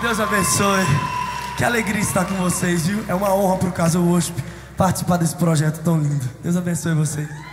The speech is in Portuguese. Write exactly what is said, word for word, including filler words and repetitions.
Deus abençoe. Que alegria estar com vocês, viu? É uma honra pro Casal Worship participar desse projeto tão lindo. Deus abençoe vocês.